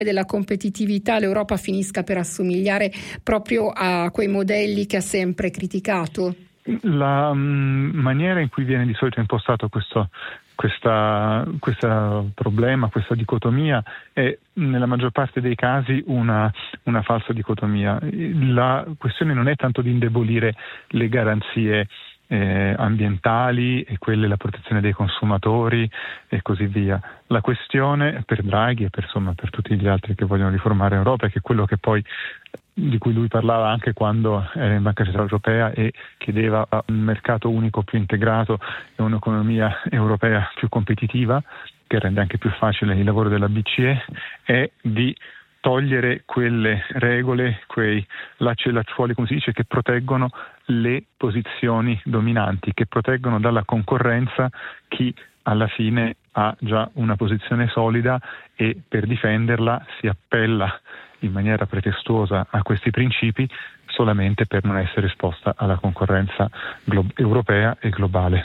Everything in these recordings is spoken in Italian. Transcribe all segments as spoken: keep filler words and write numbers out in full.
della competitività l'Europa finisca per assomigliare proprio a quei modelli che ha sempre criticato? La um, maniera in cui viene di solito impostato questo questa, questo problema, questa dicotomia è nella maggior parte dei casi una, una falsa dicotomia. La questione non è tanto di indebolire le garanzie Eh, ambientali e quelle la protezione dei consumatori e così via. La questione per Draghi e per, insomma, per tutti gli altri che vogliono riformare l'Europa è che quello che poi di cui lui parlava anche quando era in Banca Centrale Europea e chiedeva un mercato unico più integrato e un'economia europea più competitiva che rende anche più facile il lavoro della B C E, è di togliere quelle regole, quei lacci e lacciuoli, come si dice, che proteggono le posizioni dominanti, che proteggono dalla concorrenza chi alla fine ha già una posizione solida e per difenderla si appella in maniera pretestuosa a questi principi solamente per non essere esposta alla concorrenza glo- europea e globale.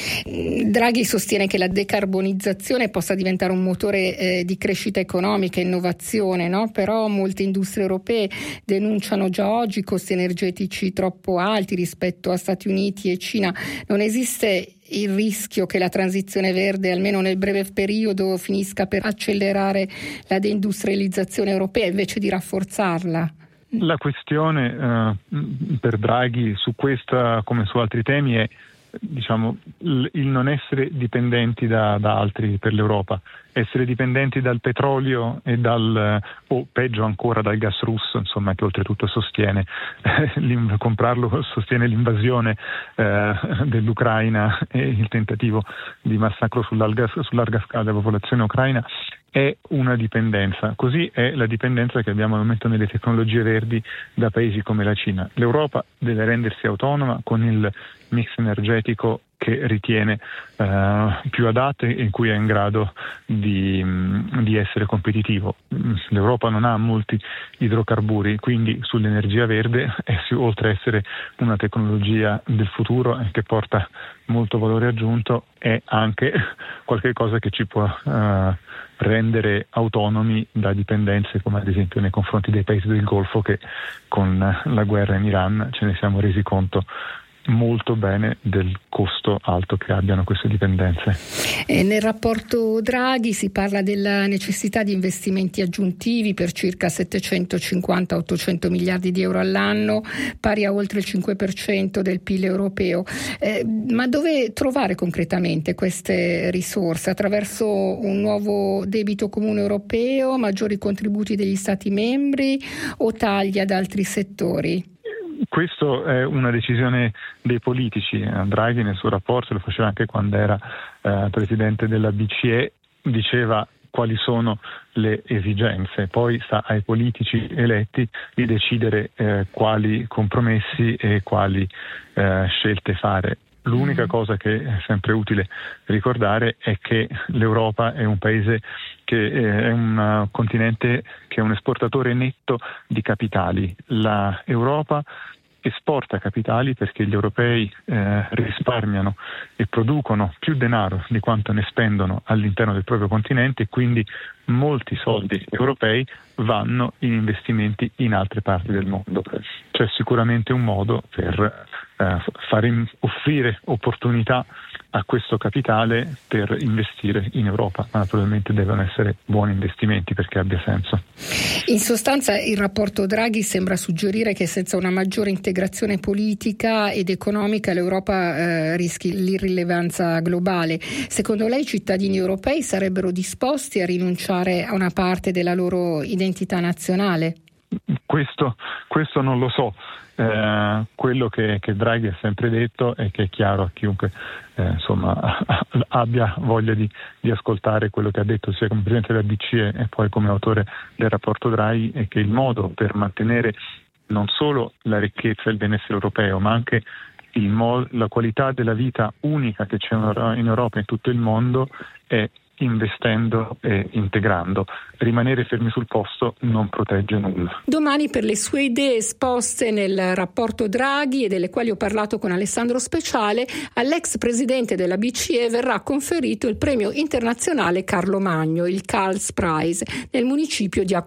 Draghi sostiene che la decarbonizzazione possa diventare un motore eh, di crescita economica e innovazione, no? Però molte industrie europee denunciano già oggi costi energetici troppo alti rispetto a Stati Uniti e Cina. Non esiste il rischio che la transizione verde, almeno nel breve periodo, finisca per accelerare la deindustrializzazione europea invece di rafforzarla? La questione eh, per Draghi su questa come su altri temi è, diciamo, il non essere dipendenti da, da altri per l'Europa, essere dipendenti dal petrolio e dal, o peggio ancora dal gas russo, insomma, che oltretutto sostiene eh, comprarlo sostiene l'invasione eh, dell'Ucraina e il tentativo di massacro su larga, su larga scala della popolazione ucraina, è una dipendenza. Così è la dipendenza che abbiamo al momento nelle tecnologie verdi da paesi come la Cina. L'Europa deve rendersi autonoma con il mix energetico che ritiene eh, più adatto e in cui è in grado di, di essere competitivo. L'Europa non ha molti idrocarburi, quindi sull'energia verde, è, oltre a essere una tecnologia del futuro eh, che porta molto valore aggiunto, è anche qualche cosa che ci può eh, rendere autonomi da dipendenze, come ad esempio nei confronti dei paesi del Golfo, che con la guerra in Iran ce ne siamo resi conto molto bene del costo alto che abbiano queste dipendenze. E nel rapporto Draghi si parla della necessità di investimenti aggiuntivi per circa settecentocinquanta ottocento miliardi di euro all'anno, pari a oltre il cinque per cento del P I L europeo. Eh, ma dove trovare concretamente queste risorse? Attraverso un nuovo debito comune europeo, maggiori contributi degli Stati membri o tagli ad altri settori? Questo è una decisione dei politici. Draghi nel suo rapporto, lo faceva anche quando era eh, presidente della B C E, diceva quali sono le esigenze, poi sta ai politici eletti di decidere eh, quali compromessi e quali eh, scelte fare. L'unica cosa che è sempre utile ricordare è che l'Europa è un paese che è un continente che è un esportatore netto di capitali. L'Europa esporta capitali perché gli europei eh, risparmiano e producono più denaro di quanto ne spendono all'interno del proprio continente e quindi molti soldi europei vanno in investimenti in altre parti del mondo. C'è sicuramente un modo per eh, fare in, offrire opportunità a questo capitale per investire in Europa, ma naturalmente devono essere buoni investimenti perché abbia senso. In sostanza il rapporto Draghi sembra suggerire che senza una maggiore integrazione politica ed economica l'Europa eh, rischi l'irrilevanza globale. Secondo lei i cittadini europei sarebbero disposti a rinunciare a una parte della loro identità nazionale? Questo, questo non lo so. Eh, quello che, che Draghi ha sempre detto è che è chiaro a chiunque eh, insomma abbia voglia di, di ascoltare quello che ha detto sia come presidente della B C E e poi come autore del rapporto Draghi, è che il modo per mantenere non solo la ricchezza e il benessere europeo ma anche il mo- la qualità della vita unica che c'è in Europa e in tutto il mondo è investendo e integrando. Rimanere fermi sul posto non protegge nulla. Domani, per le sue idee esposte nel rapporto Draghi e delle quali ho parlato con Alessandro Speciale, all'ex presidente della B C E verrà conferito il premio internazionale Carlo Magno, il Karls Prize, nel municipio di